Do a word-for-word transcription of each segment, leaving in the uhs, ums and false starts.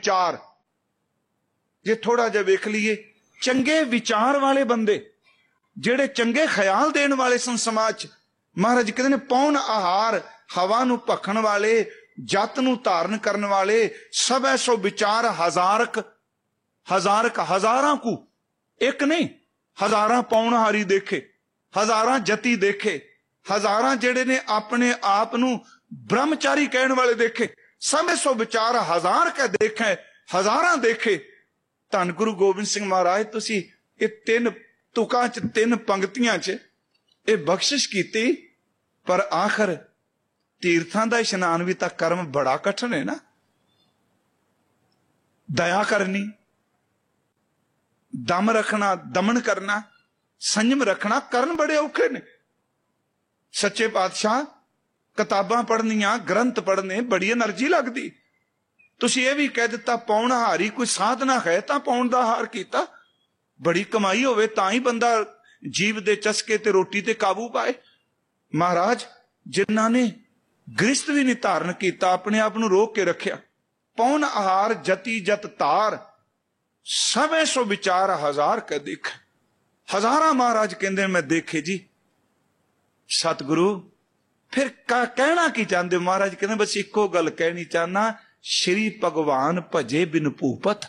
विचार। जे थोड़ा जिहा वेख लीए, चंगे विचार वाले बंदे जेड़े चंगे ख्याल देण वाले सन समाज च, महाराज कहते ने पौन आहार, हवा नूं भखण वाले, जत नूं धारण करन वाले, सब ऐसो विचार हजारक हजारक हजारां कू, एक नहीं हजारां पौणहारी देखे, हजारां जती देखे, हजारां जेड़े ने अपने आप नूं ब्रह्मचारी कहण वाले देखे, सब ऐसो विचार हजार के देखे, हजारां देखे। धन गुरु गोबिंद सिंह महाराज तुसी ये तीन तुकां च, तीन पंक्तियां च ये बख्शिश कीती, पर आखिर तीर्थां दा इशनान भी तां कर्म बड़ा कठिन है ना। दया करनी, दम रखना, दमन करना, संयम रखना, करन बड़े औखे ने। सच्चे पातशाह किताबां पढ़नियां, ग्रंथ पढ़ने बड़ी एनर्जी लगदी। तुसीं ये भी कह दिता पौणहारी कोई साधना है तां पौण दा हार कीता। बड़ी कमाई होवे तां ही बंदा जीव दे चस्के ते रोटी ते काबू पाए। महाराज जिन्हां ने गृहस्थ भी नहीं धारण किया, अपने आप नूं रोक के रखिया, पौन आहार जति जत तार, सब ऐसो विचार हजार के देख। हजारा महाराज कहंदे मैं देखे जी। सतगुरु फिर का कहना की चाहते? महाराज कहते बस इको गल कहनी चाहना, श्री भगवान भजे बिन भूपत।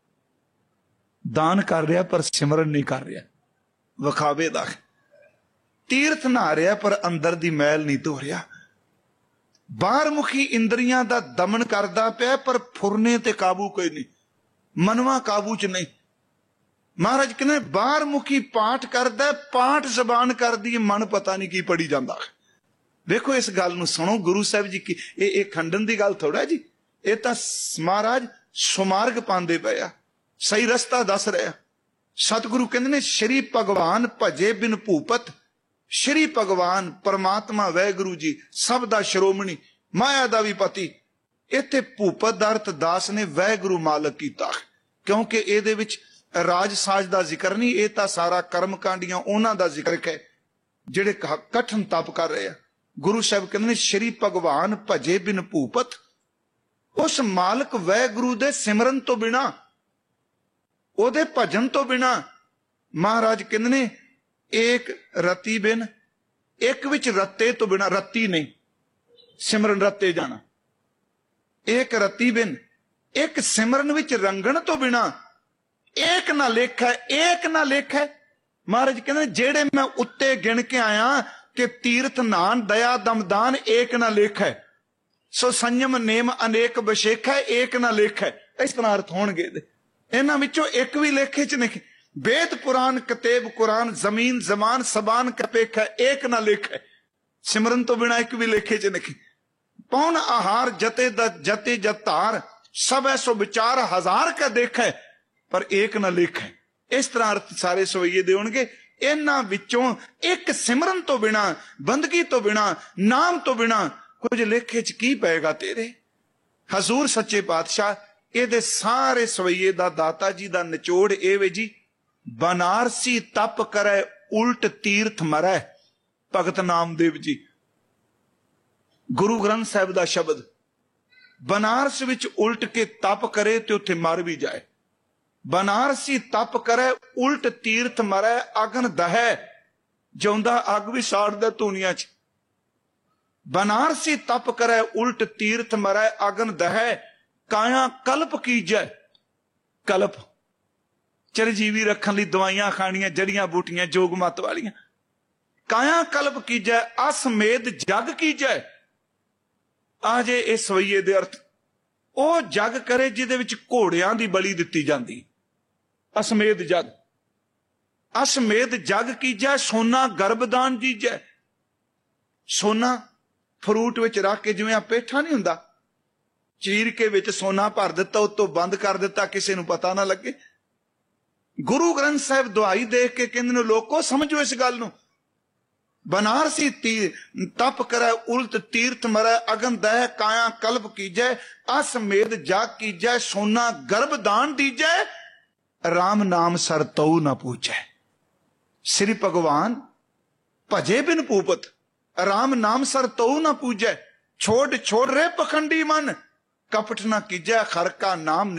दान कर रहा पर सिमरन नहीं कर रहा, विखावे दा। तीर्थ नहा रहा पर अंदर दी मैल नहीं धो रहा। बाहर मुखी इंद्रियां दा दमन करदा पिया पर फुरने ते काबू कोई नहीं, मनवा काबू च नहीं। महाराज कहने बाहर मुखी पाठ करदा, पाठ जबान कर दी, मन पता नहीं की पढ़ी जांदा। देखो इस गल नूं सुनो, गुरु साहब जी की ये खंडन की गल थोड़ा जी, ये तां महाराज सुमार्ग पांदे पिया, सही रस्ता दस रहा। सतगुरु कहंदे ने श्री भगवान भजे बिन भूपत। श्री भगवान परमात्मा वैगुरु जी सब दा श्रोमणी, माया दा भी पति। इत्थे भूपत दा अर्थ दास ने वैगुरु मालक कीता, क्योंकि इहदे विच राज साज दा जिक्र नहीं, ये तां सारा कर्म कांडियां उन्हां दा जिक्र है जिहड़े कठिन तप कर रहे हैं। गुरु साहब कहंदे ने श्री भगवान भजे बिन भूपत। उस मालक वैगुरु दे सिमरन तो बिना, ओदे भजन तो बिना, महाराज कहंदे ने एक रति बिन, एक विच रत्ते तो बिना, रत्ती नहीं सिमरन रत्ते जाना, एक रति बिन, एक सिमरन विच रंगण तो बिना, एक ना लेख है, एक ना लेख है। महाराज कहंदे जेड़े मैं उत्ते गिण के आया कि तीर्थ नान दया दमदान एक ना लेख है, सो संयम नेम अनेक बशेख है, एक ना लेख है। इस तरह अर्थ होणगे इन्हां विचों एक भी लेखे च नहीं। वेद पुराण कतेब कुरान जमीन जमान सबान कपेख है, एक ना लेख है। सिमरन तो बिना एक भी लेखे च नहीं। पौन आहार जते जते जतार, सब ऐसो विचार हजार का देख है, पर एक ना लेख है। इस तरह अर्थ सारे सवैये दे होणगे। इन्हां विचों एक सिमरन तो बिना, बंदगी तो बिना, नाम तो बिना कुछ लेखे च की पेगा तेरे। हजूर सच्चे पातशाह ये सारे सवैये दा दाता जी दा निचोड़ ए वे जी, बनारसी तप करे उल्ट तीर्थ मरै। भगत नामदेव जी, गुरु ग्रंथ साहिब दा शब्द, बनारस विच उल्ट के तप करे ते उत्थे मर भी जाए। बनारसी तप करे उल्ट तीर्थ मरै, अगन दहै जिउंदा अग भी साड़दा धूनिया च। बनारसी तप करे उल्ट तीर्थ मरै, अगन दहै काया कल्प कीजै। कल्प चिरजीवी रखन लई दवाइयां खाणियां, जड़ियां बूटियां जोग मत वालियां। काया कल्प कीजै, असमेध जग कीजै। आजे इस सवैये दे अर्थ ओ जग करे जिहदे विच घोड़ियां दी बलि दित्ती जांदी। असमेध जग, असमेध जग कीजै, सोना गर्भदान दीजै। सोना फ्रूट विच रख के जिवें पेठा नहीं हुंदा, चीर के विच सोना भर दिता, उत्तों बंद कर दिता, किसी नूं पता ना लगे। गुरु ग्रंथ साहिब दुआई देख के कहंदे ने लोको समझो इस गल नूं। बनारसी तीर तप करे उल्ट तीर्थ मरै, अगन दह काया कल्प कीजै, असमेध जाग कीजै, सोना गर्भदान दीजै, राम नाम सर तऊ न पूजै। श्री भगवान भजे बिन भूपत, राम नाम सर तऊ न पूजै। छोड़ छोड़ रे पखंडी मन, कपट न कीजै, खर का नाम